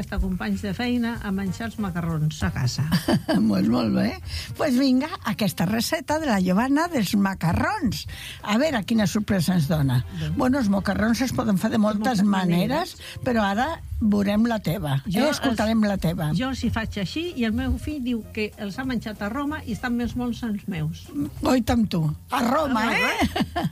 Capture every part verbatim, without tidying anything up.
Està companys de feina a menjar els macarrons a casa. Molt, molt bé. Doncs pues vinga, aquesta recepta de la Giovanna dels macarrons. A veure quina sorpresa ens dona. Bé. Bueno, els macarrons es poden fer de moltes, moltes maneres, maneres, però ara veurem la teva. Jo eh, escoltarem els, la teva. Jo els hi faig així i el meu fill diu que els ha menjat a Roma i estan més bons els meus. Goita amb tu. A Roma, a Roma eh?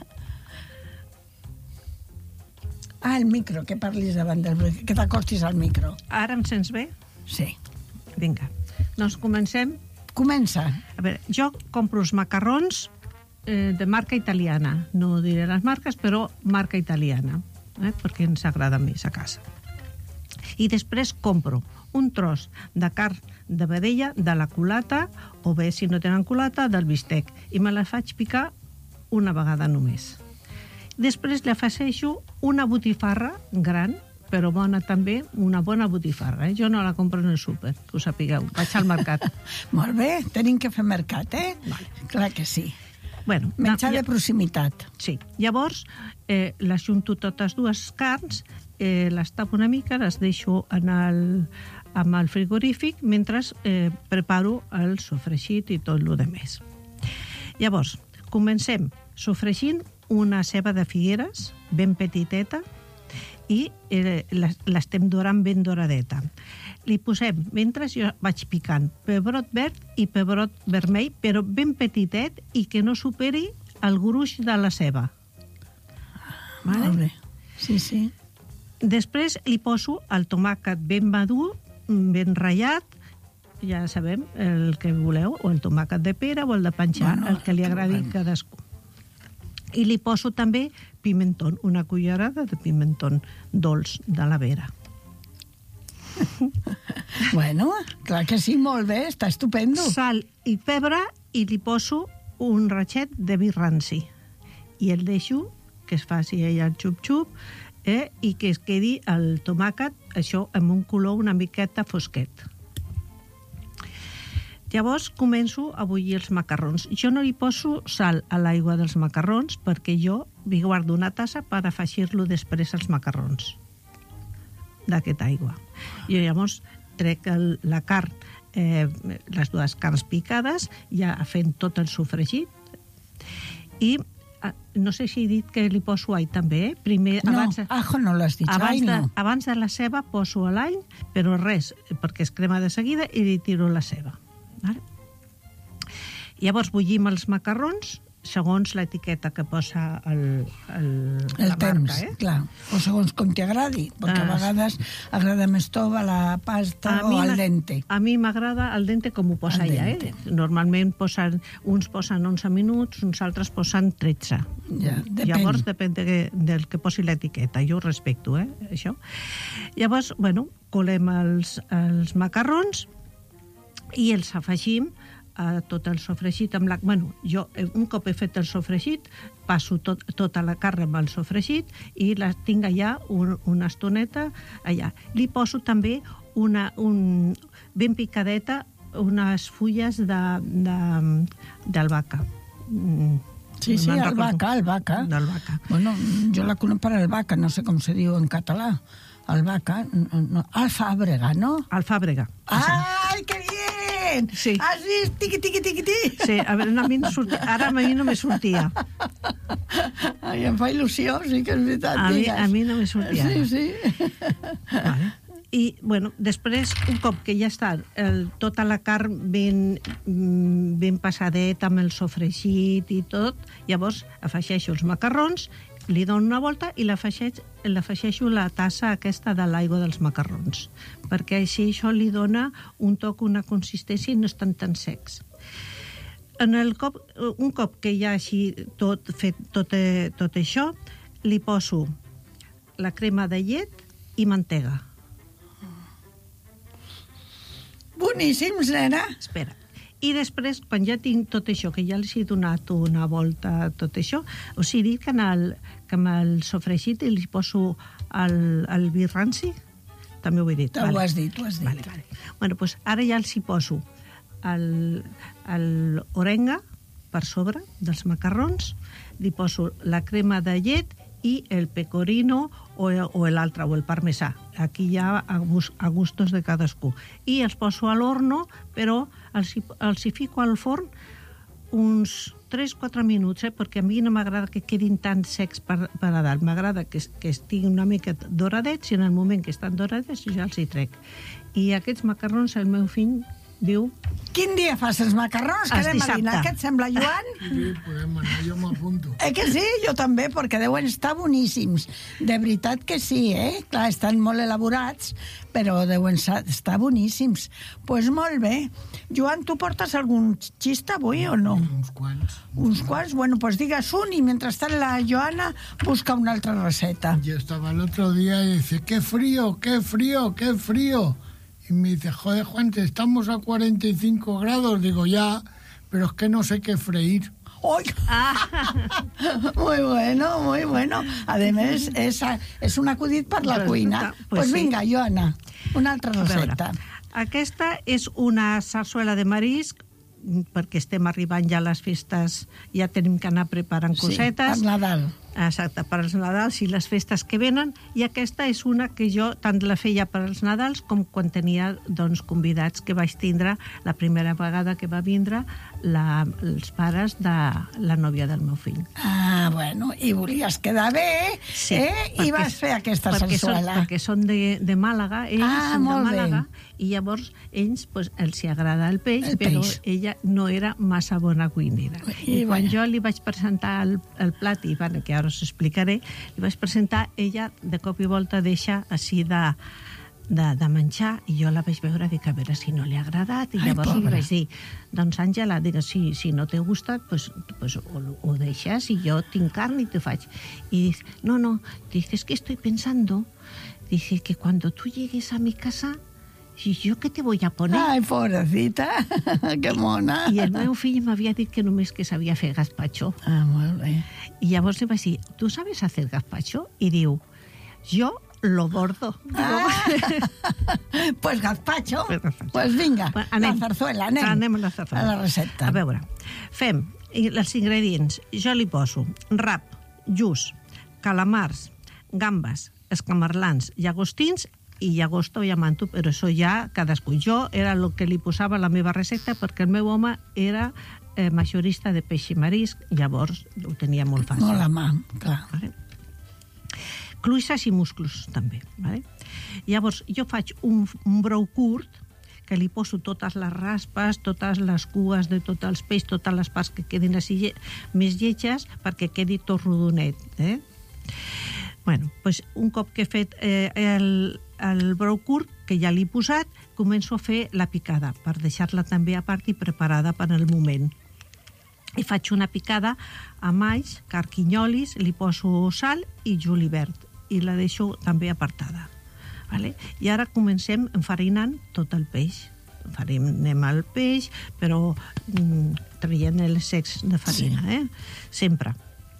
Ah, el micro, que parlis davant del... que t'acostis al micro. Ara em sents bé? Sí. Vinga, doncs comencem. Comença. A veure, jo compro els macarrons eh, de marca italiana. No diré les marques, però marca italiana, eh, perquè ens agrada més a casa. I després compro un tros de carn de vedella, de la culata, o bé, si no tenen culata, del bistec, i me la faig picar una vegada només. Després li afegeixo una botifarra gran, però bona també, una bona botifarra. Eh? Jo no la compro en el súper, que ho sapigueu. Vaig al mercat. Molt bé, tenim que fer mercat, eh? Vale. Clar que sí. Bueno, menjar ja, de proximitat. Sí. Llavors, eh, les junto totes dues carns, eh, les tapo una mica, les deixo en el, amb el frigorífic, mentre eh, preparo el sofregit i tot el que més. Llavors, comencem sofregint una ceba de figueres ben petiteta i eh, l'estem dorant ben doradeta. Li posem, mentre jo vaig picant, pebrot verd i pebrot vermell, però ben petitet i que no superi el gruix de la ceba. Vale? Molt bé. Sí, sí. Després li poso el tomàquet ben madur, ben ratllat, ja sabem el que voleu, o el tomàquet de pera o el de penjar, bueno, el que li agradi a cadascú. I li poso també pimentón, una cullerada de pimentón dolç de la Vera. Bueno, clar que sí, molt bé, està estupendo. Sal i pebre i li poso un ratxet de vi ranci. I el deixo que es faci ella el xup-xup eh, i que es quedi el tomàquet, això, amb un color una miqueta fosquet. Llavors començo a bullir els macarrons. Jo no li poso sal a l'aigua dels macarrons perquè jo li guardo una tassa per afegir-lo després als macarrons d'aquesta aigua. Jo llavors trec el, la carn, eh, les dues carns picades, ja fent tot el sofregit, i eh, no sé si he dit que li poso all també, eh? Primer, no, abans, ajo no l'has dit, abans, ai, de, no. abans de la ceba poso l'all, però res, perquè es crema de seguida i li tiro la ceba. Vale? Llavors bullim els macarrons segons l'etiqueta que posa el, el, el la temps, marca, eh? clar. O segons com t'agradi, perquè ah, a vegades agrada més tova la pasta o al dente. A mi m'agrada al dente com ho posa ella, eh? Normalment posen, uns posen onze minuts, uns altres posen tretze. Ja, depèn. Llavors depèn de, del que posi l'etiqueta, jo ho respecto, eh? Això. Llavors, bueno, colem els, els macarrons i els afegim a tot el sofregit amb la... Bueno, jo un cop he fet el sofregit passo tot, tota la carn amb el sofregit i la tinc allà un, una estoneta allà. Li poso també una, un, ben picadeta unes fulles de, de, d'albahaca. Sí, sí, albahaca, albahaca. D'albahaca. Bueno, jo la conec per albahaca, no sé com se diu en català. Albahaca, no, no, alfàbrega, no? Alfàbrega. Ai, que bien! Sí. Has vist? Tiqui, tiqui, tiqui, tiqui. Sí, a veure, a mi no sortia. Ara a mi no me sortia. Ai, em fa il·lusió, sí que és veritat. A mi, a mi no me sortia. Sí, sí. Vale. I, bueno, després, un cop que ja està el, tota la carn ben, ben passadeta amb el sofregit i tot, llavors afegeixo els macarrons, li dono una volta i l'afegeixo la tassa aquesta de l'aigua dels macarrons, perquè així això li dona un toc, una consistència i no estan tan secs. En el cop, un cop que ja així tot fet tot, tot això, li poso la crema de llet i mantega. Boníssims, nena! Espera. I després, quan ja tinc tot això, que ja els he donat una volta tot això, us he dit que, en el, que amb el sofregit li poso el, el vi ranci, també ho he dit. Ho vale. has dit, ho has dit. Vale, vale. Bueno, pues ara ja els hi poso el, el orenga per sobre dels macarrons, li poso la crema de llet i el pecorino o, o l'altre, o el parmesà. Aquí ja a, gust, a gustos de cadascú. I els poso a l'horno, però els, els hi fico al forn uns tres a quatre minuts, eh? Perquè a mi no m'agrada que quedin tan secs per, per a dalt. M'agrada que, que estiguin una mica doradets i en el moment que estan doradets ja els hi trec. I aquests macarrons el meu fill diu... Quin dia fas els macarrons? Que anem a dinar. Què et sembla, Joan? Sí, podem anar, jo m'apunto. Eh que sí? Jo també, perquè deuen estar boníssims. De veritat que sí, eh? Clar, estan molt elaborats, però deuen estar boníssims. Doncs pues molt bé. Joan, tu portes algun xista avui o no? Uns quants. Uns quants? Bueno, doncs pues digues un i mentrestant la Joana busca una altra receta. Yo estaba el otro día y dice, qué frío, qué frío, qué frío. Y me dice, joder, Juan, estamos a cuarenta y cinco grados. Digo, ya, pero es que no sé qué freír. ¡Ay! Ah. Muy bueno, muy bueno. Además, és, és un acudit per la pues, cuina. Doncs pues pues sí. Vinga, Joana, una altra receta. Aquesta és una sarsuela de marisc, perquè estem arribant ja a les festes, ja tenim que anar preparant cosetes. Sí, per Nadal. Exacte, per als Nadals i les festes que venen, i aquesta és una que jo tant la feia per als Nadals com quan tenia doncs, convidats que vaig tindre la primera vegada que va vindre la, els pares de la nòvia del meu fill. Ah, bueno, i volies quedar bé, sí, eh? I vas fer aquesta perquè sarsuela. Són, perquè són de, de Màlaga, ells ah, són de molt Màlaga, bé. I llavors ells, pues, els hi agrada el peix, el però peix. ella no era massa bona cuinera. I, I quan jo li vaig presentar el, el plat, i bueno, que ara us explicaré, li vaig presentar, ella de cop i volta deixa així de, de, de menjar, i jo la vaig veure, dic, a veure si no li ha agradat, i Ai, llavors pobra. li vaig dir, doncs Àngela, dic, si, si no te gusta, pues, pues ho, ho deixes i jo tinc carn i te faig. I dic, no, no, dice, es que estoy pensando, dice, que cuando tú llegues a mi casa, ¿y yo qué te voy a poner? Ai, pobrecita, que mona. I el meu fill m'havia dit que només que sabia fer gazpacho. Ah, molt bé. I llavors li vaig dir, ¿tú sabes hacer gazpacho? I diu, yo lo bordo. Ah, pues gazpacho. Pues gazpacho. Pues vinga, Bueno, anem. la zarzuela, anem. Anem a la zarzuela. A la recepta. A veure, fem els ingredients. Jo li poso rap, lluç, calamars, gambes, escamarlans, llagostins i llagosta o llamanto, però això ja cadascú. Jo era el que li posava a la meva recepta perquè el meu home era eh, majorista de peix i marisc, llavors ho tenia molt fàcil. Molt a mà, clar. Vale? Cluisses i musclos, també. Vale? Llavors, jo faig un, un brou curt, que li poso totes les raspes, totes les cues de tots els peix, totes les parts que quedin així lle més lletges, perquè quedi tot rodonet. Eh? Bueno, doncs un cop que he fet eh, el, el brou curt, que ja l'he posat, començo a fer la picada, per deixar-la també a part i preparada per al moment. I faig una picada amb alls, carquinyolis, li poso sal i julivert, i la deixo també apartada. Vale? I ara comencem enfarinant tot el peix. Enfarinem el peix, però mm, traient els secs de farina, sí. eh? Sempre.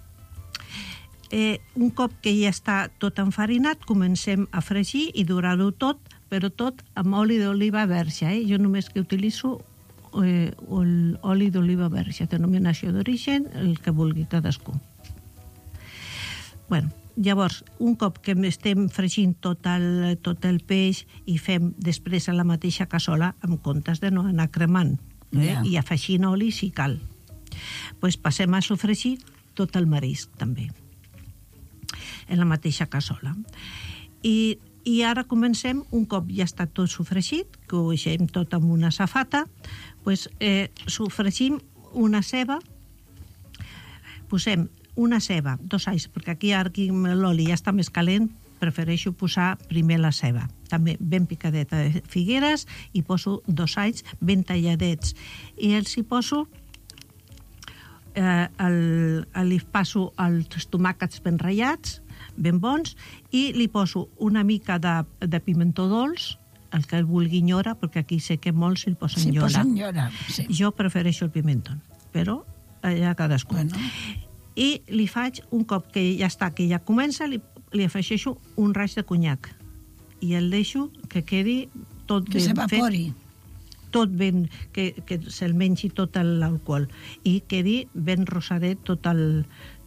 Eh, un cop que ja està tot enfarinat, comencem a fregir i dorar-ho tot, però tot amb oli d'oliva verge. Eh? Jo només que utilitzo eh, oli d'oliva verge, denominació d'origen, el que vulgui cadascú. Bueno, llavors, un cop que estem fregint tot el, tot el peix i fem després a la mateixa cassola, en comptes de no anar cremant, eh? Yeah. I afegint oli si cal. Pues passem a sofregir tot el marisc també, en la mateixa cassola. I, i ara comencem, un cop ja està tot sofregit, que ho deixem tot amb una safata, pues, eh, sofregim una ceba, posem una ceba, dos alls, perquè aquí, aquí l'oli ja està més calent, prefereixo posar primer la ceba. També ben picadeta de figueres, i poso dos alls ben talladets. I els hi poso, eh, el, li passo els tomàquets ben ratllats, ben bons, i li poso una mica de, de pimentó dolç, el que el vulgui nyora, perquè aquí sé que molts li posen sí, nyora. Posen nyora, sí. Jo prefereixo el pimentó, però allà cadascú. Bueno. I li faig, un cop que ja està, que ja comença, li, li afegeixo un raig de conyac i el deixo que quedi tot que ben s'evapori. fet, tot ben, que, que se'l mengi tot l'alcohol i quedi ben rosadet tot el,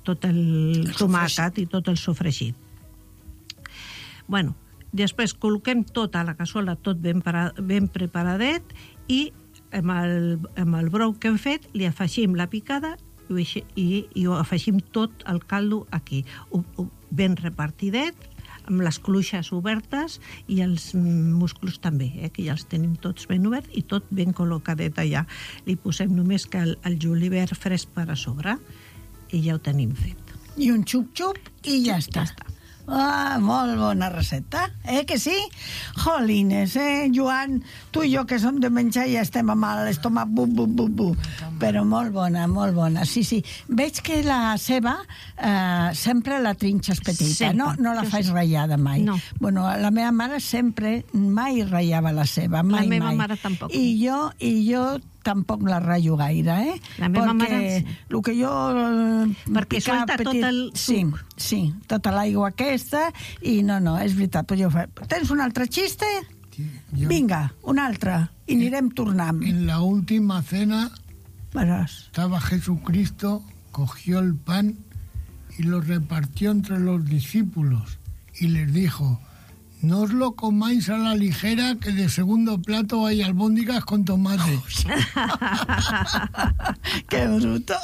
tot el tomàquet i tot el sofregit. Bueno, després col·loquem tot a la cassola, tot ben, para, ben preparadet, i amb el, amb el brou que hem fet li afegim la picada i, i, i ho afegim tot el caldo aquí. Ho, ho, ben repartidet, amb les cluixes obertes i els musclos també, eh, que ja els tenim tots ben oberts i tot ben col·locadet allà. Li posem només que el, el julivert fresc per a sobre i ja ho tenim fet. I un xup-xup i ja està. Ja està. Ah, molt bona recepta, eh que sí? Jolines, eh, Joan, tu i jo que som de menjar ja estem amb l'estómac bu, bu, bu, bu. Però molt bona, molt bona, sí, sí. Veig que la ceba eh, sempre la trinxes petita, sempre. no? No la fas ratllada mai. No. Bueno, la meva mare sempre mai ratllava la ceba, mai, mai. La meva mare tampoc. I jo, i jo tampoc la ratllo gaire, eh? La meva Perquè mare... el que jo... Perquè solta petit... tot el suc. Sí, sí, tota l'aigua aquesta, i no, no, és veritat. Però jo fa... Tens un altre xiste? Sí, yo... Vinga, un altre, i anirem tornant. En la última cena Veràs. estaba Jesucristo, cogió el pan y lo repartió entre los discípulos y les dijo: no os lo comáis a la ligera, que de segundo plato hay albóndigas con tomate. Que bruto.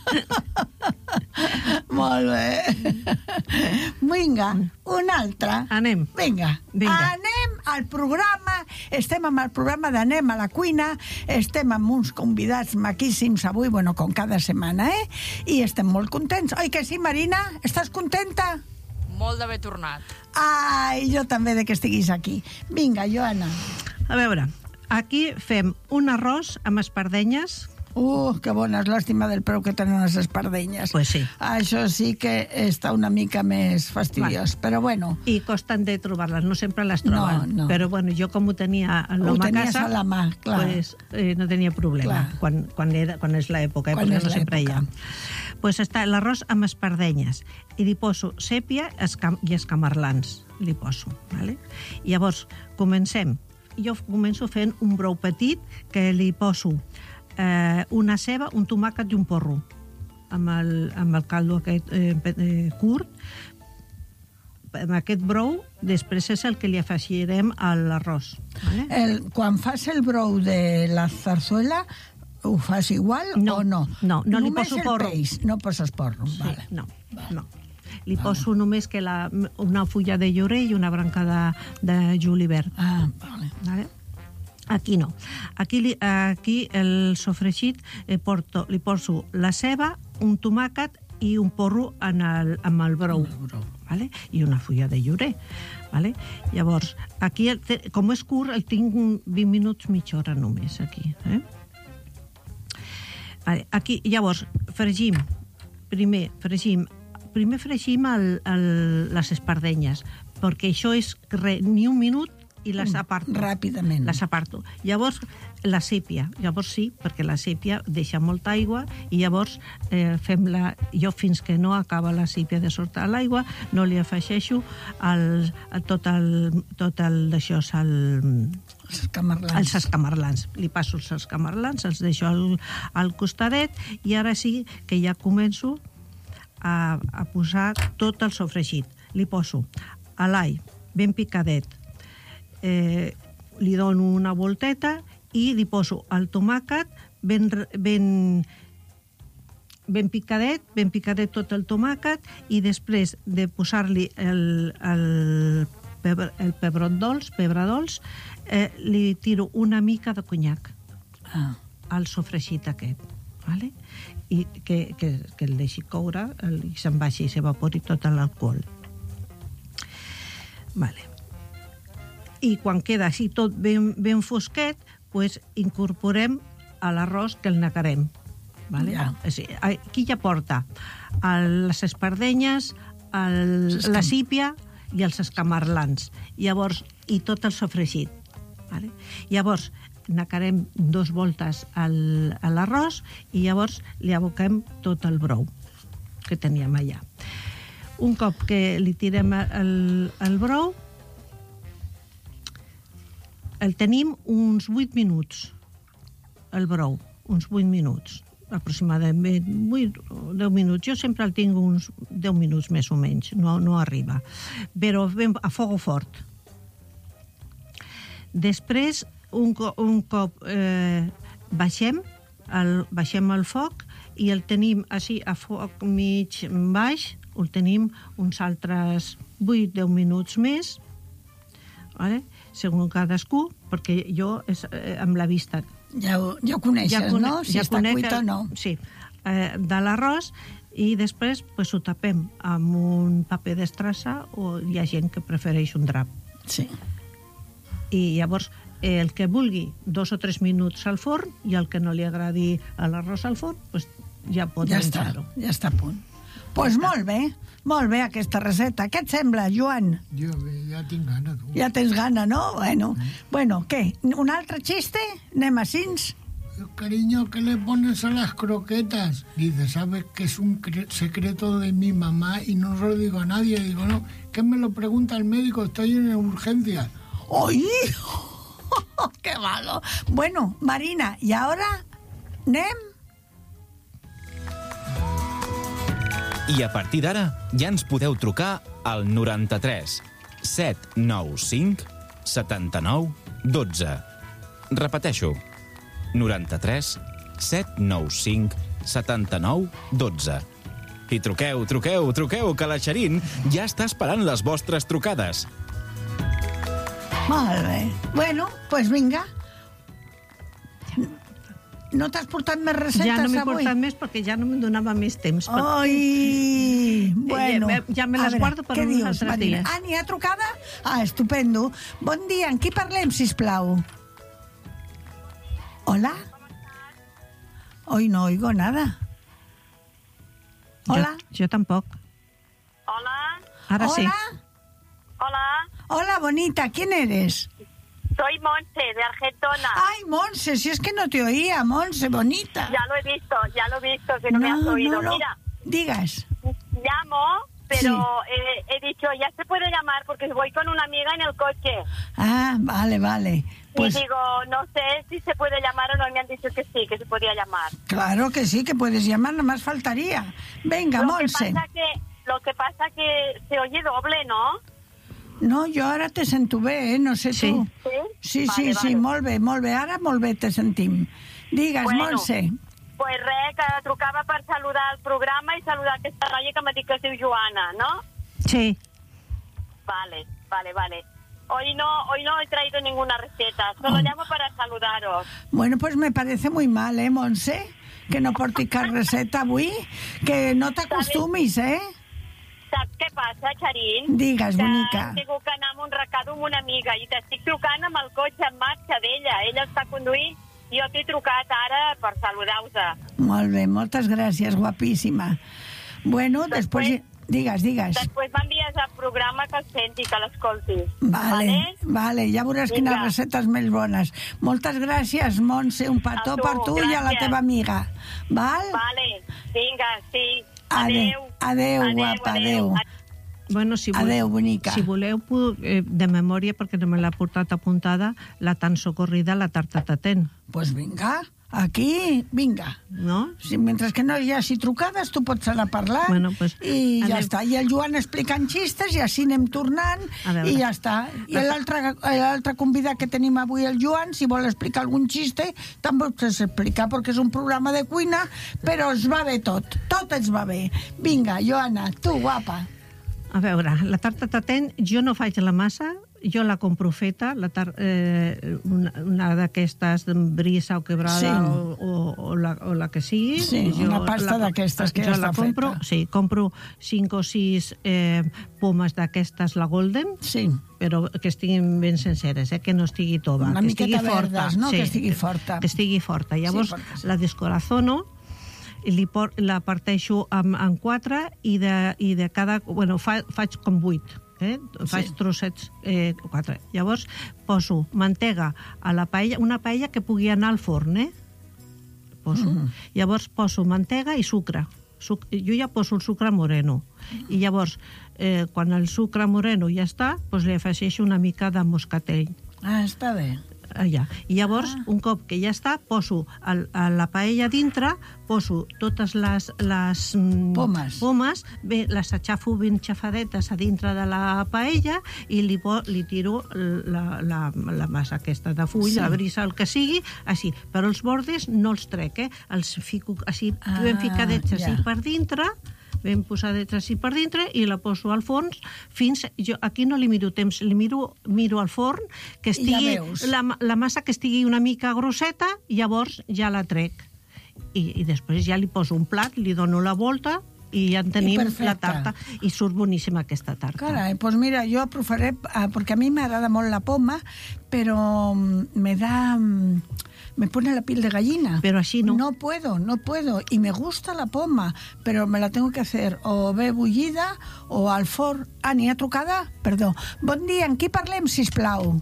Molt bé. Vinga, un altre. Anem. Vinga. Vinga. Anem al programa. Estem amb el programa d'Anem a la cuina. Estem amb uns convidats maquíssims avui, bueno, com cada setmana, eh? I estem molt contents. Oi que sí, Marina? Estàs contenta? Molt d'haver tornat. Ai, jo també de que estiguis aquí. Vinga, Joana. A veure, aquí fem un arròs amb espardenyes. Uh, que bona és l'òstima del preu que tenen les espardenyes. Pues sí. Això sí que està una mica més fastidiós, bueno. Però bueno. I costen de trobar-les, no sempre les troben. No, no. Però bueno, jo com ho tenia l'home a casa, a la mà, clar. Pues, eh, no tenia problema, quan, quan, era, quan és l'època, eh, quan perquè és no sempre hi ha. Pues està l'arròs amb espardenyes, i li poso sèpia escam i escamarlans, li poso. Vale? I llavors, comencem. Jo començo fent un brou petit, que li poso Eh, una ceba, un tomàquet i un porro amb el, amb el caldo aquest eh, eh, curt. Amb aquest brou després és el que li afegirem a l'arròs, vale? El, quan fas el brou de la zarzuela, ho fas igual no, o no? No, no li només poso porro. Peix, no poses porro. Sí, vale. no, no. Li poso vale. només que la, una fulla de llorer i una branca de, de julivert. Ah, vale. Vale? Aquí no. Aquí, li, aquí el sofregit eh, porto, li poso la ceba, un tomàquet i un porro en el, amb el brou. El brou. Vale? I una fulla de llorer. Vale? Llavors, aquí, el, com és curt, el tinc vint minuts, mitja hora només, aquí. Eh? Vale. Aquí, llavors, fregim. Primer, fregim. Primer fregim el, el, les espardenyes, perquè això és re, ni un minut i les aparto. Ràpidament. Les aparto. Llavors, la sèpia. Llavors sí, perquè la sèpia deixa molta aigua i llavors eh, fem la... Jo fins que no acaba la sèpia de sortir a l'aigua no li afegeixo el, el, tot el, tot el d'això, el... Els escamarlans. Els escamarlans. Li passo els escamarlans, els deixo al, al costadet i ara sí que ja començo a, a posar tot el sofregit. Li poso a l'all ben picadet, Eh, li dono una volteta i li poso el tomàquet ben, ben, ben picadet, ben picadet tot el tomàquet, i després de posar-li el, el, pebre, el pebrot dolç, pebre dolç, eh, li tiro una mica de conyac ah. al sofregit aquest, vale? I que, que, que el deixi coure i se'n vagi i s'evapori tot l'alcohol. Vale. I quan queda així tot ben, ben fosquet, pues, incorporem a l'arròs que el nacarem. Vale? Ja. Aquí ja porta el, les espardenyes, el, la sípia i els escamarlans. Llavors, i tot el sofregit. Vale? Llavors, nacarem dos voltes al, a l'arròs i llavors li aboquem tot el brou que teníem allà. Un cop que li tirem el, el brou, el tenim uns vuit minuts, el brou, uns vuit minuts. aproximadament vuit o deu minuts. Jo sempre el tinc uns deu minuts més o menys, no, no arriba. Però ben a fogo fort. Després, un, co un cop eh, baixem, el, baixem el foc i el tenim així a foc mig baix, el tenim uns altres vuit deu minuts més, vale? Segons cadascú, perquè jo és, eh, amb la vista... Ja ho, ja ho coneixes, ja cone no? Si ja està cuit o no. Sí, eh, de l'arròs, i després pues, ho tapem amb un paper d'estrassa o hi ha gent que prefereix un drap. Sí. I llavors eh, el que vulgui dos o tres minuts al forn i el que no li agradi l'arròs al forn pues, ja pot ja menjar-ho. Està, ja està a punt. Doncs pues molt bé, molt bé aquesta recepta. Què et sembla, Joan? Jo bé, ja tinc gana, tu. Ja tens gana, no? Bueno, mm. bueno, què? Un altre xiste? Anem a cins? Cariño, ¿qué le pones a las croquetas? Dice, ¿sabes que es un secreto de mi mamá y no se lo digo a nadie? Digo, no, ¿qué me lo pregunta el médico? Estoy en urgencia. ¡Oye! ¡Qué malo! Bueno, Marina, ¿y ahora? ¿Nem? I a partir d'ara ja ens podeu trucar al noranta-tres set nou cinc setanta-nou dotze. Repeteixo, noranta-tres set nou cinc setanta-nou dotze. I truqueu, truqueu, truqueu, que la Xerín ja està esperant les vostres trucades. Molt bé. Bueno, doncs pues vinga. No t'has portat més receptes avui? Ja no m'he portat més perquè ja no me'n donava més temps. Ai, bueno. Ja, ja me les veure, guardo per uns altres dies. Ah, n'hi ha trucada? Ah, estupendo. Bon dia, amb qui parlem, sisplau? Hola? Hoy no oigo nada. Hola? Jo, jo tampoc. Hola. Ara sí. Hola? Hola. Hola, bonita, ¿quién eres? Soy Monse, de Argentona. Ay, Monse, si es que no te oía, Monse, bonita. Ya lo he visto, ya lo he visto, que no, no me has oído. No, no. Mira, digas. Llamo, pero Sí. eh, he dicho, ya se puede llamar porque voy con una amiga en el coche. Ah, vale, vale. Pues Y digo, no sé si se puede llamar o no, me han dicho que sí, que se podía llamar. claro que sí, que puedes llamar, nada más faltaría. Venga, Lo Monse. que pasa que, lo que pasa que se oye doble, ¿no? No, jo ara te sento bé, eh? No sé Sí. tu. Sí? Sí, Vale, sí, sí, vale. molt bé, molt bé. Ara molt bé te sentim. Digues, Bueno. Montse. Pues res, que trucava per saludar el programa i saludar aquesta noia que m'ha dit que es diu Joana, ¿no? Sí. Vale, vale, vale. Hoy no, hoy no he traído ninguna receta, solo Oh. llamo para saludaros. Bueno, pues me parece muy mal, eh, Montse? Que no porti cap receta avui. Que no t'acostumis, eh? Saps què passa, Xarín? Digues, que bonica. he tingut que anar amb un recado amb una amiga i t'estic trucant amb el cotxe en marxa d'ella. Ella està conduint i jo t'he trucat ara per saludar-vos. Molt bé, moltes gràcies, guapíssima. Bueno, després... Després- Digues, digues. Després m'envies al programa que el senti, que l'escolti. Vale, vale, ja veuràs quines Vinga. receptes més bones. Moltes gràcies, Montse, un petó A tu, per tu i a la gràcies. teva amiga. Val? Vale, vinga, sí. Adeu, Adeu. adeu, guapa, adeu. Bueno, si voleu, Adeu, bonica. Si voleu, puc, eh, de memòria, perquè no me l'ha portat apuntada, la tan socorrida, la tarta taten, Pues vinga, aquí, vinga. no? Si, mentre que no hi hagi trucades, tu pots anar parlant Bueno, pues, i ja anem. està. I el Joan explicant xistes i així anem tornant A veure. i ja està. I l'altre l'altre convidat que tenim avui, el Joan, si vol explicar algun xiste, també ho pots explicar, perquè és un programa de cuina, però es va bé tot. Tot ens va bé. Vinga, Joana, tu, guapa. A veure, la tarta taten, jo no faig la massa, jo la compro feta, la tar eh, una, una d'aquestes de brisa o quebrada Sí. o, o, o, la, o la que sigui. Sí, jo una pasta la- d'aquestes que jo ja la està compro, feta. Sí, compro cinc o sis eh, pomes d'aquestes, la Golden, Sí. però que estiguin ben senceres, eh? Que no estigui tova, Una que miqueta estigui forta. verdes, no? Que estigui forta. Que estigui forta. Llavors, perquè sí. la descorazono, i li por, la parteixo en, en quatre i de, i de cada... Bueno, fa, faig com vuit, eh? Faig Sí. trossets, eh, quatre. Llavors, poso mantega a la paella, una paella que pugui anar al forn, eh? Poso. Mhm. Llavors, poso mantega i sucre. Suc jo ja poso el sucre moreno. I llavors, eh, quan el sucre moreno ja està, doncs li afegeixo una mica de moscatell. Ah, està bé. allà. I llavors, ah. un cop que ja està, poso el, a la paella dintre, poso totes les, les pomes, pomes bé, les aixafo ben xafadetes a dintre de la paella i li, po, li tiro la, la, la massa aquesta de full, sí. la brisa, el que sigui, així. Però els bordes no els trec, eh? Els fico així, ah, ben ficadets així ja. per dintre, ben posadets així per dintre i la poso al forn fins... Jo aquí no li miro temps, li miro, miro al forn que estigui... Ja la, la massa que estigui una mica grosseta, llavors ja la trec. I, i després ja li poso un plat, li dono la volta i ja en tenim la tarta. I surt boníssima aquesta tarta. Carai, pues mira, yo aprofaré, porque a mí me agrada molt la poma, pero me da... me pone la piel de gallina. Pero así no. No puedo, no puedo. Y me gusta la poma, pero me la tengo que hacer o bé bullida o al forn. Ah, n'hi ha trucada? Perdó. Bon dia, amb qui parlem, sisplau?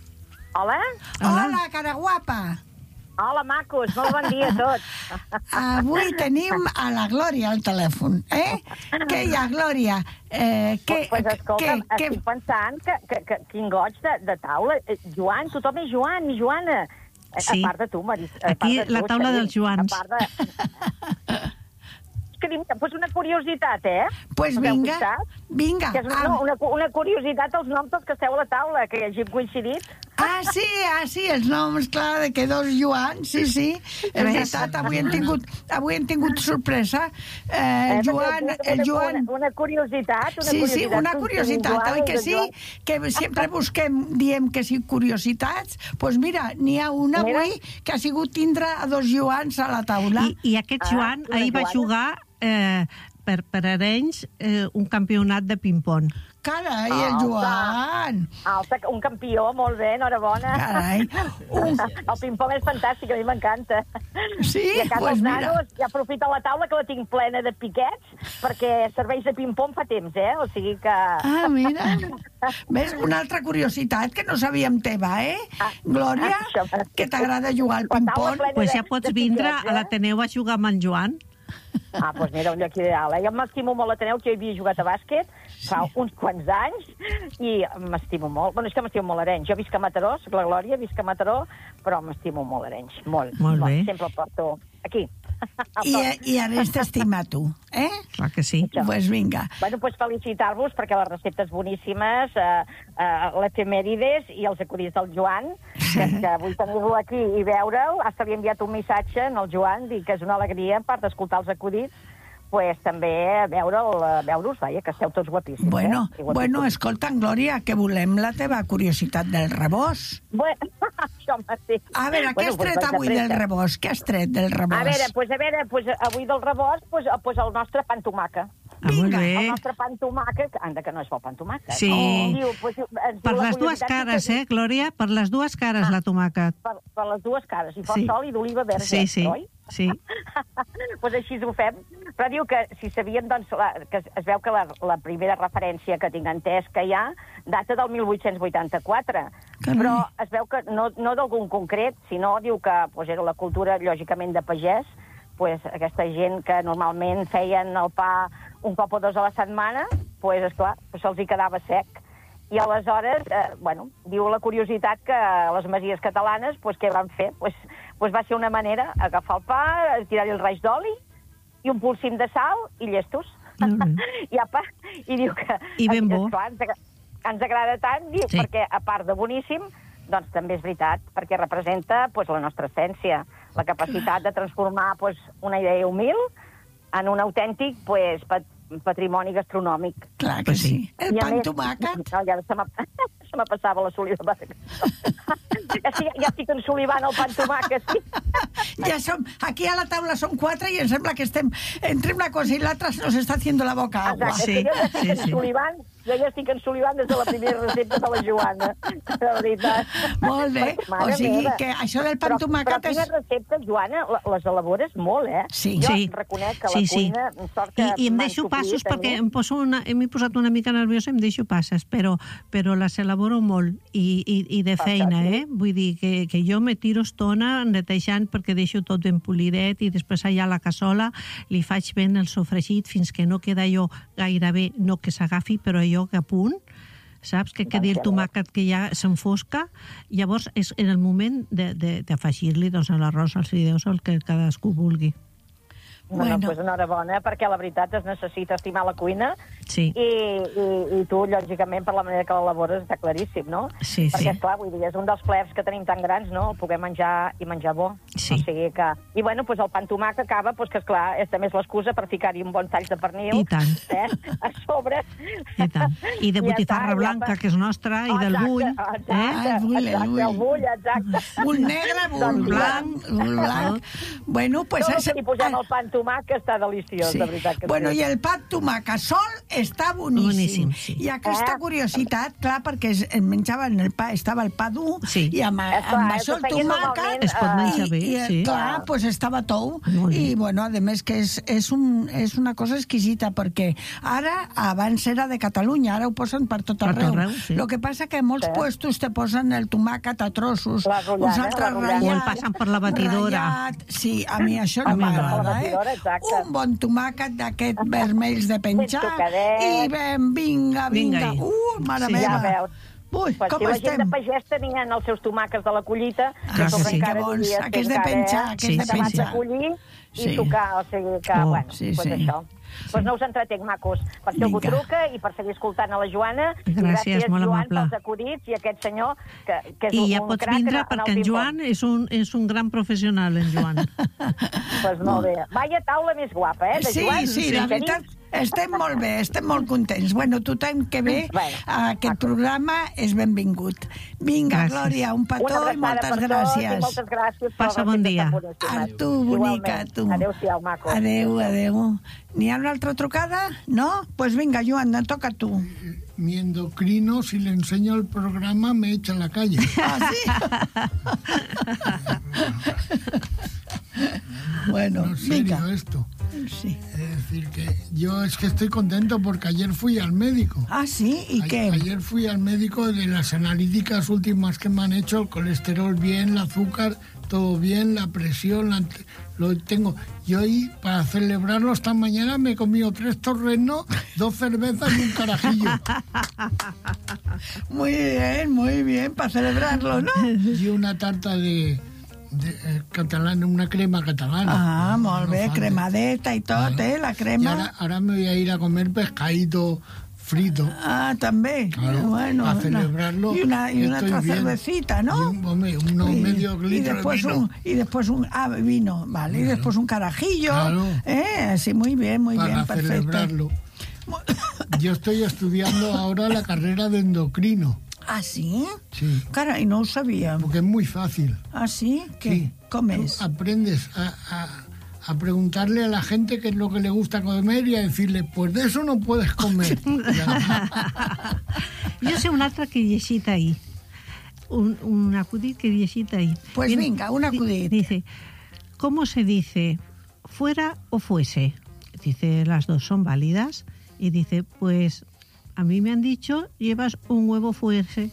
Hola? Hola, Hola cara guapa. Hola, macos, molt bon dia a tots. Avui tenim a la Glòria al telèfon, eh? Què hi ha, Glòria? Eh, que, pues, pues escolta'm, que, estic que... pensant que, que, que quin goig de, de taula. Joan, tothom és Joan i Joana. Sí. A part de tu, Maris. Aquí tu, la taula dels Joans. A part de... que pues una curiositat, eh? Pues vinga, vinga. Que és una, no, una, una curiositat els noms dels que esteu a la taula, que hagi coincidit. Ah, sí, ah, sí, els noms, clar, de que dos Joan, sí, sí. És veritat, avui hem tingut, avui hem tingut sorpresa. Eh, el Joan... El Joan... Una, una curiositat, una sí, curiositat. Sí, una curiositat, oi que sí? Que sempre busquem, diem que sí, curiositats. Doncs pues mira, n'hi ha una avui que ha sigut tindre a dos Joans a la taula. I, i aquest Joan ah, ahir va jugar eh, per, per Arenys eh, un campionat de ping-pong. Carai, el Joan! Alta, un campió, molt bé, enhorabona. Carai. Un... El ping-pong és fantàstic, a mi m'encanta. Sí? I a casa pues els mira. nanos, ja aprofita la taula que la tinc plena de piquets, perquè serveis de ping-pong fa temps, eh? O sigui que... Ah, mira. Ves, una altra curiositat que no sabíem teva, eh? Ah, Glòria, ah, que t'agrada jugar al ping-pong. Doncs pues ja pots vindre a l'Ateneu a jugar amb en Joan. Ah, doncs mira, un lloc ideal. Eh? Jo m'estimo molt l'Ateneu, que jo havia jugat a bàsquet fa sí. uns quants anys, i m'estimo molt. Bueno, és que m'estimo molt Arenys. Jo visc a Mataró, soc la Glòria, visc a Mataró, però m'estimo molt Arenys. Molt. Molt bé. Sempre el porto aquí. I, i Arenys t'estima tu, eh? Clar que sí. Doncs pues vinga. Bueno, doncs pues felicitar-vos perquè les receptes boníssimes, eh, eh, l'efemèrides i els acudits del Joan, que, que vull tenir-lo aquí i veure-ho. Hasta li he enviat un missatge al Joan, dic que és una alegria, a part d'escoltar els acudits, pues també veure-us, veure vaja, que esteu tots guapíssims. Bueno, eh? bueno, escolta, Glòria, que volem la teva curiositat del reboç. Bueno, això mateix. A veure, què bueno, has tret pues, avui del reboç? Què has tret del reboç? A veure, pues, a veure pues, avui del reboç, pues, pues el nostre pa amb tomàquet. Ah, molt bé. El nostre pa amb tomàquet, anda que no és bo pa amb tomàquet. Sí. Oh. Diu, pues, per les dues cares, eh, Glòria? Per les dues cares, ah, la tomàquet. Per, per les dues cares. I fa sí. sol i d'oliva verge, sí, sí. oi? Sí. Pues així ho fem. Però diu que si sabíem, doncs, la, que es veu que la, la primera referència que tinc entès que hi ha data del mil vuit-cents vuitanta-quatre. Carai. Però es veu que no, no d'algun concret, sinó diu que pues, era la cultura, lògicament, de pagès, pues, aquesta gent que normalment feien el pa un cop o dos a la setmana, pues, esclar, pues, se'ls hi quedava sec. I aleshores, eh, bueno, diu la curiositat que les masies catalanes, pues, què van fer? Pues, pues va ser una manera, agafar el pa, tirar-hi el raig d'oli, i un polsim de sal, i llestos. Mm. I, apa, I diu que... I ben bo. Esclar, ens, ens agrada tant, diu, sí. perquè a part de boníssim, doncs també és veritat, perquè representa pues, la nostra essència, la capacitat de transformar pues, una idea humil en un autèntic pues, pat patrimoni gastronòmic. Clar que sí. El pa amb tomàquet. No, ja se me passava la soliva. Ja, ja estic ensolivant el pa amb tomàquet, sí. Ja som, aquí a la taula som quatre i em sembla que estem entre una cosa i l'altra nos està haciendo la boca agua. Exacte, sí, jo ja estic sí, ensolivant, sí. jo ja estic ensolivant des de la primera recepta de la Joana, de veritat. Molt bé, o sigui meva. Que això del pa amb tomàquet és... Però quines receptes, Joana, les elabores molt, eh? Sí. Jo sí. reconec que sí, la cuina... Sí. Sort que I, I em deixo passos perquè em poso una, m'he posat una mica nerviosa, em deixo passes, però, però les elaboro molt i, i, i de feina, eh? Vull dir que, que jo me tiro estona netejant perquè deixo tot ben polidet i després allà a la cassola li faig ben el sofregit fins que no queda allò gairebé, no que s'agafi, però allò que a punt, saps? Que quedi el tomàquet que ja s'enfosca, llavors és en el moment d'afegir-li doncs, a l'arròs, als fideus, el que cadascú vulgui. Bueno, doncs enhorabona, perquè la veritat es necessita estimar la cuina sí. i, i, i tu, lògicament, per la manera que l'elabores, està claríssim, no? Sí, perquè, sí. esclar, vull dir, és un dels plebs que tenim tan grans, no? Poder menjar i menjar bo. Sí. O sigui que... I, bueno, doncs el pa amb tomàquet acaba, doncs que, esclar, és també és l'excusa per ficar-hi un bon tall de pernil. I tant. Eh? A sobre. I tant. I de botifarra ja està, blanca, ja... que és nostra, i del bull. Exacte, eh? el bull, el exacte, bull. el bull, exacte. Bull negre, bull blanc, bull blanc. Bueno, pues... Tot, i posem el pa amb tomàquet, està deliciós. Sí. De veritat que bueno, sí. I el pa amb tomàquet sol està boníssim. Boníssim, sí. I aquesta Eh? curiositat, clar, perquè es menjaven el pa, estava el pa dur, sí. i amb, eh, clar, amb això el tomàquet... Es pot menjar bé, i, i, sí. Clar, pues estava tou. I, bueno, a més que és, és, un, és una cosa exquisita, perquè ara, abans era de Catalunya, ara ho posen per tot arreu. arreu sí. Lo que passa que molts sí. puestos te posen el tomàquet a trossos, la rotllana, uns altres ratllats. O el passen per la batidora. Ratllat. Sí, a mi això no m'agrada, eh? Un bon tomàquet d'aquests vermells de penjar i ben, vinga, vinga. vinga uh, mare sí, meva. Ja veus. Ui, pues com si la estem? gent de pagès tenien els seus tomàquets de la collita, Ah, que sí, que bons. Aquests de penjar, aquests sí, de sí, penjar. de collir i Sí. tocar, o sigui que, Oh, bueno, sí, pues sí. això. Pues no us entretenc, macos, per això algú Vinga. truca i per seguir escoltant a la Joana. Gràcies, I gràcies, molt Joan, amable. pels acudits i aquest senyor que, que és I un, ja un pots crac vindre en, en perquè el en ping-pong. Joan és un, és un gran professional, en Joan. Pues molt bé. Vaya taula més guapa, eh, de Sí, Joan. sí, la veritat, estem molt bé, estem molt contents. Bueno, tothom que ve Bueno, a aquest programa és benvingut. Vinga, Gràcies. Glòria, un Una petó i abraçada moltes per tots gràcies. i moltes gràcies. Passa bon dia. A tu, bonica, a tu. Adéu-siau, maco. Adéu, adéu. N'hi ha una altra trucada? No? Doncs pues vinga, Joan, et toca a tu. Mi endocrino, si le enseño el programa, me echa a la calle. ¿Ah, sí? Bueno, No es serio venga. esto. Sí. Es decir, que yo es que estoy contento porque ayer fui al médico. Ah, sí? ¿Y A- qué? Ayer fui al médico de las analíticas últimas que me han hecho, el colesterol bien, el azúcar, todo bien, la presión, la- lo tengo. Y hoy, para celebrarlo esta mañana, me he comido tres torrenos, dos cervezas y un carajillo. Muy bien, muy bien, para celebrarlo, ¿no? Y una tarta de, de eh, catalana, una crema catalana. Ah, molt No bé, falta. cremadeta i tot, Claro. eh, la Y crema. ahora, ahora me voy a ir a comer pescadito frito. Ah, també. Claro, bueno, a una- celebrarlo, Y una, y una estoy otra bien. cervecita, ¿no? Y un, hombre, uno Y- medio y litro de después vino. un y después un ah, vino, vale, y después un carajillo. Claro. Eh, sí, muy bien, muy para bien, perfecto. celebrarlo. Yo estoy estudiando ahora la carrera de endocrino. Ah, sí? Sí. Carai, no ho sabia. Porque es muy fácil. Ah, sí? Què? Sí. Com Tú és? aprendes a, a- a preguntarle a la gente qué es lo que le gusta comer y a decirle, pues de eso no puedes comer. Ya. Jo sé un altre que he llegit ahir. Un, un acudit que he llegit ahir. Pues Bien, venga, un acudit. di- Dice, ¿cómo se dice fuera o fuese? Dice, las dos son válidas. Y dice, pues a mí me han dicho, llevas un huevo fuese.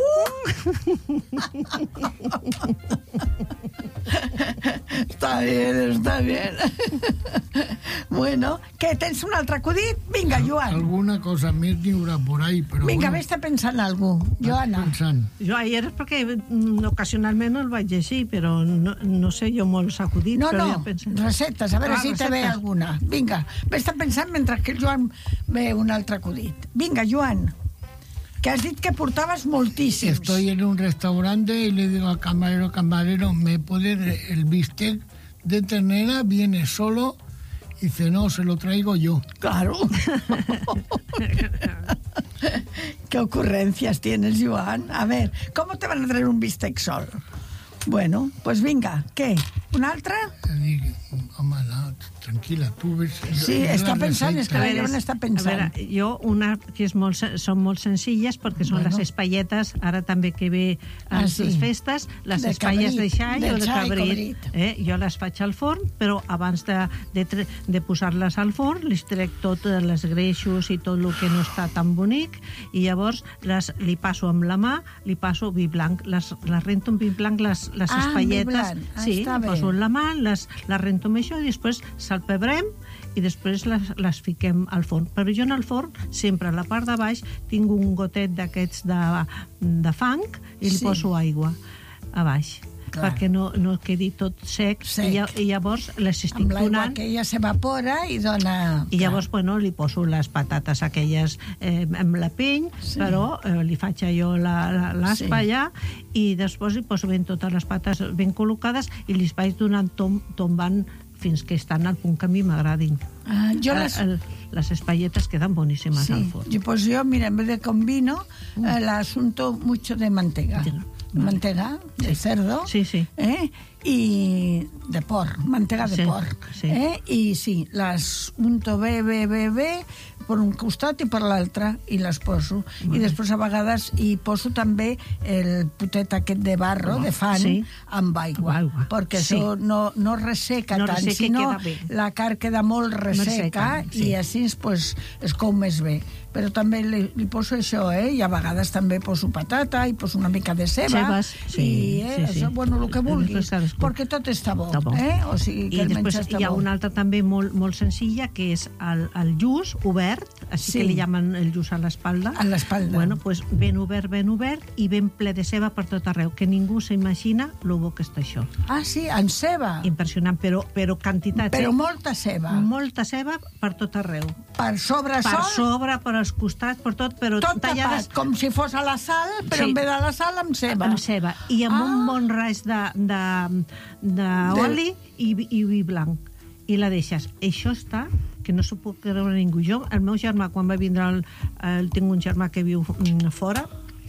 Està bé, està bé. Bueno, què, tens un altre acudit? Vinga, Joan. Alguna cosa més n'hi haurà por ahí, però Vinga, bueno, vés-te pensant en algú. vaig Joana. pensant. Jo ahir és perquè mm, ocasionalment el vaig llegir, però no, no sé jo molts acudits. No, però no, ja penso... receptes, a veure Ah, si te ve receptes. alguna. Vinga, vés-te pensant mentre que el Joan ve un altre acudit. Vinga, Joan, que has dit que portaves moltíssims. Estoy en un restaurante y le digo al camarero, camarero, ¿me puede el bistec de ternera? Viene solo. Y dice, no, se lo traigo yo. Claro. ¿Qué ocurrencias tienes, Joan? A ver, ¿cómo te van a traer un bistec sol? Bueno, pues vinga, què? Un altre? Le digo, home, no, tranquil·la, tu ves... Sí, ves està la pensant, és que recepta. la Joan està pensant. A veure, jo una que és molt, sen- són molt senzilles perquè són Bueno. les espatlletes, ara també que ve Ah, les sí. festes, les De espatlles cabrit, de xai del o de xai cabrit. cabrit. Eh? Jo les faig al forn, però abans de, de, tre- de posar-les al forn les trec tot eh, les greixos i tot el que no està tan bonic i llavors les, li passo amb la mà, li passo vi blanc, les, les rento amb vi blanc les, les Ah, vi espatlletes. blanc. Ah, sí, està les bé. poso en la mà, les, les rento amb això i després salpebrem i després les, les fiquem al forn. Però jo en el forn, sempre a la part de baix, tinc un gotet d'aquests de, de fang i li Sí. poso aigua a baix. Clar. Perquè no, no quedi tot sec, Sec. I, lla- i llavors les estic Amb l'aigua donant que ja s'evapora i dona... i llavors, bueno, li poso les patates aquelles eh, amb la pell, Sí. però eh, li faig allò la- la- l'aspa Sí. allà i després li poso ben totes les pates ben col·locades i li vaig donant tom, tombant fins que estan al punt que a mi m'agradin. Ah, jo les... El, les espaguetes quedan boníssimes Sí, al forn. y pues yo, mira, en vez de con vino, eh, la asunto mucho de mantega. Mantega. Mantega de cerdo. Sí, sí. ¿eh? Y de porc, mantega de Sí, porc. sí. ¿eh? Y sí, les unto bé, bé, bé, bé, per un costat i per l'altre, i les poso. Molt I bé. després a vegades hi poso també el potet aquest de barro, de fan, Sí. amb aigua. Amb aigua, Perquè sí. això no, no resseca No tant, resseca i sinó queda bé. la carn queda molt resseca, resseca, sí. i així pues, es cou més bé. Però també li, li poso això, eh? I a vegades també poso patata i poso una mica de ceba. Cebes, sí, I, eh? sí, sí. Això, bueno, el que vulguis. Després cadascú. Perquè tot està bo, Està bo. eh? O sigui, que I el després menjar està hi ha bo. una altra també molt, molt senzilla, que és el, el lluç obert, així Sí. que li llamen el lluç a l'espalda. A l'espalda. Bueno, pues ben obert, ben obert, i ben ple de ceba per tot arreu, que ningú s'imagina lo bo que està això. Ah, sí, en ceba. Impressionant, però, però quantitats, Però eh? molta ceba. Molta ceba per tot arreu. Per sobre Per sol, sobre, per als costats, per tot, però tot tallades tapat, com si fos a la sal, però Sí. en vez de la sal, amb ceba. amb ceba. I amb Ah. un bon raig d'oli Del- i, vi- i vi blanc. I la deixes. Això està que no s'ho pot creure ningú. Jo, el meu germà, quan va vindre... El, el, tinc un germà que viu mm, fora,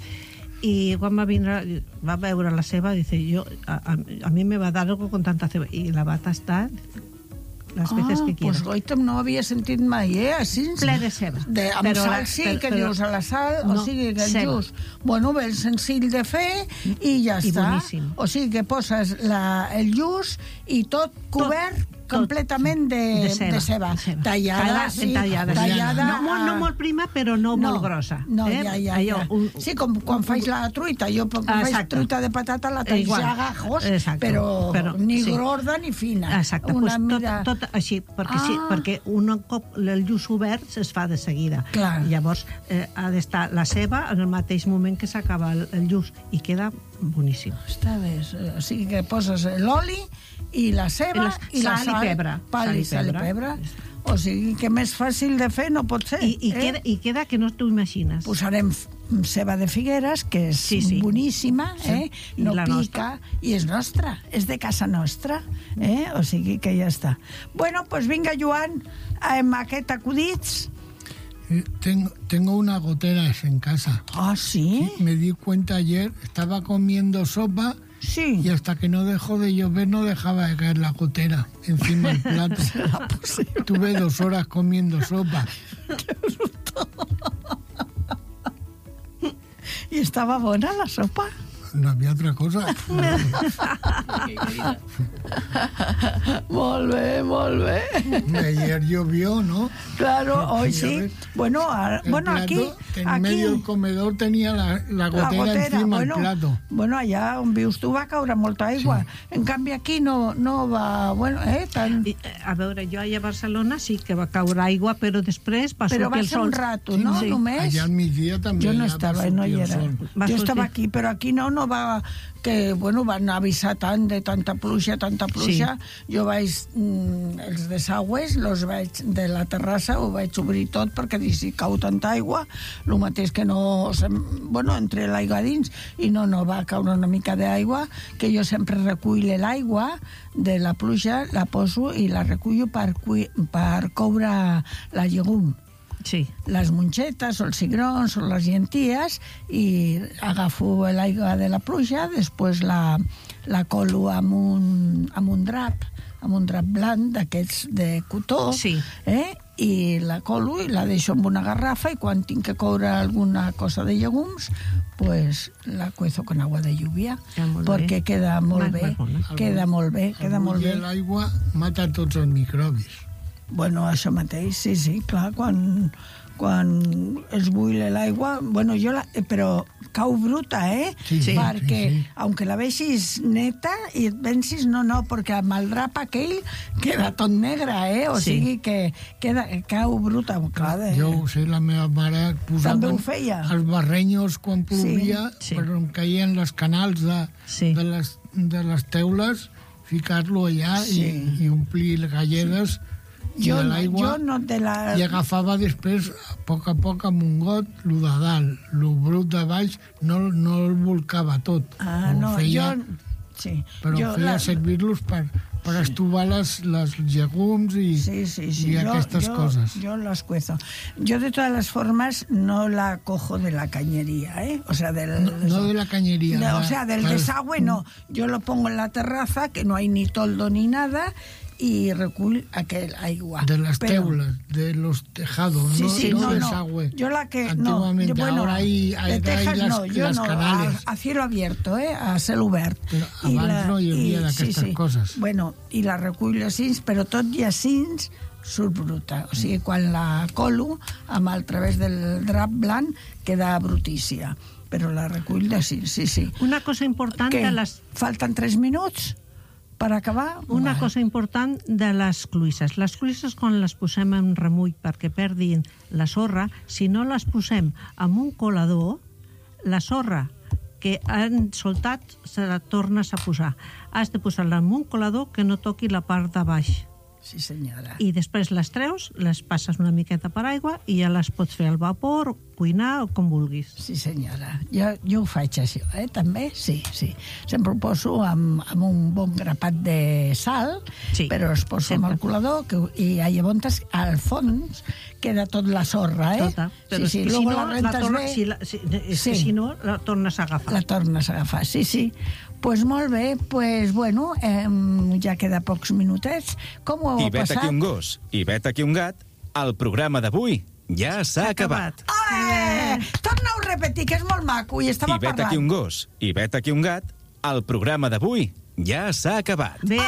i quan va vindre, va veure la ceba, dice, yo, a, a, a mí me va a dar algo con tanta ceba. I la va tastar las veces ah, que quiera. pues goitem, no havia sentit mai, eh? Així. Ple de ceba. De, amb Però sal la- sí, però- que però- dius a la sal, no, o sigui que el ceba. just. Bueno, bé, senzill de fer i ja I està. boníssim. O sigui que poses la, el just i tot cobert tot, completament de, de ceba. de ceba. De ceba. Tallada, Tallada, sí. ben tallada. tallada No, molt, no molt prima, però no, molt grossa. No, eh? ja, ja, Allò, ja. un- Sí, com quan faig la truita. Jo quan faig Exacte. truita de patata la tallo Igual. a gajos, Exacte. però, Però, ni sí. gorda ni fina. Exacte, Una pues tot, mida- tot així, perquè, Ah. sí, perquè un cop el lluç obert es fa de seguida. Clar. Llavors eh, ha d'estar la ceba en el mateix moment que s'acaba el, el lluç i queda boníssim. Està bé, o sigui que poses l'oli i la ceba I la sal i pebre. Pal Sal i i sal i pebre. pebre. O sigui que més fàcil de fer no pot ser. I, i, eh? queda, I queda que no t'ho imagines. Posarem f- ceba de Figueres, que és Sí, sí. boníssima, eh? I no la pica, nostra. i és nostra, és de casa nostra, eh? O sigui que ja està. Bueno, pues vinga, Joan, amb aquest acudits. Eh, Tengo, tengo unas goteras en casa. Ah, sí? Me di cuenta ayer, estaba comiendo sopa Sí. y hasta que no dejó de llover no dejaba de caer la gotera encima del plato. Tuve dos horas comiendo sopa. I estava bona la sopa? No había otra cosa. Molt bé, molt bé. Ayer llovió, ¿no? Claro, hoy Ya sí. ves. Bueno, a- El bueno plato, aquí... en aquí medio del comedor tenía la, la gotera, la gotera, encima bueno, del plato. bueno, allà on vius tu va caure molta aigua. Sí. En canvi aquí no, no va... Bueno, eh, tan... I, eh, a veure, jo allà a Barcelona sí que va caure aigua, però després va Però va sortir el ser sol. un rato, no? Sí. Només. Allá en mi día también. Jo no ya estava, pasó no hi el era. sol. Va Jo sortir. estava aquí, però aquí no, no va... Que, bueno, van avisar tant de tanta pluja, tanta pluja. Sí. Jo vaig... Mm, els desagües, los vaig, de la terrassa, ho vaig obrir tot perquè dic, si cau tanta aigua, el mateix que no... Se, bueno, entre l'aigua dins, i no, no, va caure una mica d'aigua, que jo sempre recull l'aigua de la pluja, la poso i la recullo per, cui, per coure la llegum. Sí. Les mongetes o els cigrons o les llenties, i agafo l'aigua de la pluja, després la, la colo amb un, amb un drap, amb un drap blanc d'aquests de cotó, Sí. eh? I la colo i la deixo en una garrafa, i quan tinc que coure alguna cosa de llegums, pues la cuezo con agua de lluvia, Ja, molt perquè bé. queda molt Molt bé, bona. queda molt bé, queda molt bé. El aigua mata tots els microbis. Bueno, això mateix, sí, sí, clar, quan, quan es bulle l'aigua, bueno, jo la, però cau bruta, eh? Sí, sí, perquè, sí, sí. aunque la veixis neta i et pensis, no, no, perquè amb el drap aquell queda tot negre, eh? O Sí. sigui que queda, cau bruta. Clar, de... Jo ho sé, la meva mare posava També ho feia. els barrenyos quan plovia, Sí, sí. per on caien les canals de, Sí. de, les, de les teules, ficar-lo allà Sí. i, i omplir galledes i Jo de no, l'aigua. jo no de la... I agafava després, a poc a poc, amb un got, lo de dalt. Lo brut de baix no, no el volcava tot. Ah, Ho no, feia, jo... Sí. Però jo feia la... servir-los per, per estovar les, les llegums i, Sí, sí, sí. i yo, aquestes yo, coses. Yo las cuezo. Yo, de todas las formas, no la cojo de la cañería, ¿eh? O sea, del... No, no de la cañería. No, o la- sea, del per- desagüe no. Yo lo pongo en la terraza, que no hay ni toldo ni nada, y recull aquel aigua. De las Pero- teulas, de los tejados, Sí, no, sí, no, no, no. desagüe. Yo la que... Antiguamente, no, yo, bueno, ahora hay, hay, de Texas hay las, no, yo las no, canales. A, a cielo abierto, eh? A cel obert. Però I abans no hi havia i- d'aquestes coses. Bueno, i la recull així, però tot i així surt bruta. O sigui, quan la colo amb el través del drap blanc queda brutícia. Però la recull així, sí, sí. Una cosa important Què? de les... Falten tres minuts per acabar? Una Vale. cosa important de les cloïsses. Les cloïsses, quan les posem en remull perquè perdin la sorra, si no les posem amb un colador, la sorra que han soltat se la tornes a posar. Has de posar-la amb un colador que no toqui la part de baix. Sí, senyora. I després les treus, les passes una miqueta per aigua i ja les pots fer al vapor, cuinar o com vulguis. Sí, senyora. Jo, jo ho faig així, eh? També, sí, sí. Sempre ho poso amb, amb un bon grapat de sal, Sí, però es poso sempre. amb el colador que, i llavors al fons queda tot la sorra, eh? Tota. Però sí, sí. és que Luego si no, la rentes torna, bé, si la, si, és Sí. que si no, la tornes a agafar. la tornes a agafar. Sí, sí. Pues molt bé, pues bueno, eh, ja queda pocs minutets. Com ho I heu vet passat? aquí un gos, i vet aquí un gat, el programa d'avui ja s'ha acabat. Eh! Torna-ho a repetir, que és molt maco i estava I vet parlant. aquí un gos, i vet aquí un gat, el programa d'avui ja s'ha acabat. Bé!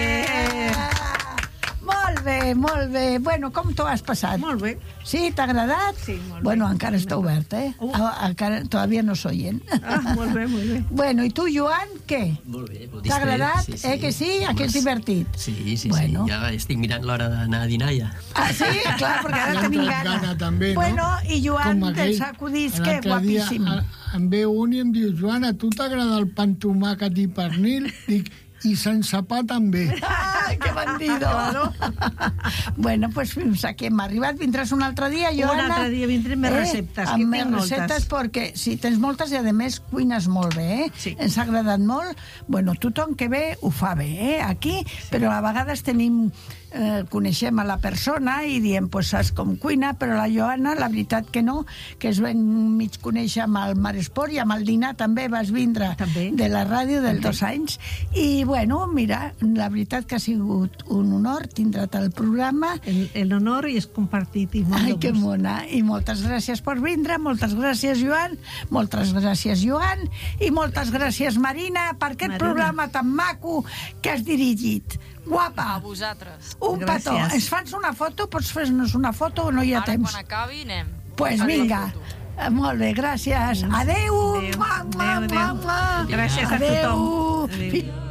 Molt bé, molt bé. Bueno, com t'ho has passat? Molt bé. Sí, t'ha agradat? Sí, molt bé. Bueno, encara està obert, eh? Uh. Ah, encara, todavía no s'oyen. Ah, molt bé, molt bé. Bueno, i tu, Joan, què? Molt bé, molt T'ha distret, agradat? sí, sí. Eh, que sí? A que és Home, divertit? Sí, sí, Bueno. sí. Ja estic mirant l'hora d'anar a dinar ja. Ah, sí? Clar, perquè ara Ja tenim tens gana. gana també, no? Bueno, i Joan, Com aquell, dels acudits, que l'altre dia, guapíssim. a- Em ve un i em diu, Joan, a tu t'agrada el pa amb tomàquet i pernil? Dic, i sense pa també. Ah, que bandido! Bueno, pues fins aquí hem arribat. Vindràs un altre dia, Joana? Un altre dia vindré amb més receptes, que Amb tinc més moltes. receptes, perquè si tens moltes i, a més, cuines molt bé, eh? Sí. Ens ha agradat molt. Bueno, tothom que ve ho fa bé, eh? Aquí, però a vegades tenim... Eh, coneixem a la persona i diem, pues saps com cuina, però la Joana, la veritat que no, que es ven mig conèixer amb el Maresport i amb el dinar també vas vindre També. de la ràdio dels També. dos anys. I, bueno, mira, la veritat que ha sigut un honor tindre't al programa. El, el honor és compartit i molt Ai, de que gust. mona. I moltes gràcies per vindre, moltes gràcies, Joan, moltes gràcies, Joan, i moltes gràcies, Marina, per aquest Marina. programa tan maco que has dirigit. Guapa. A vosaltres. Un Gràcies. petó. Ens fans una foto? Pots fer-nos una foto o no hi ha Ara, temps? quan acabi, anem. Pues Faré la vinga. foto. Eh, Molt bé, gràcies. Adéu. Adéu. Mua, mua, Adéu, mua, adéu. mua. Gràcies a Adéu. tothom. Adéu. Fi-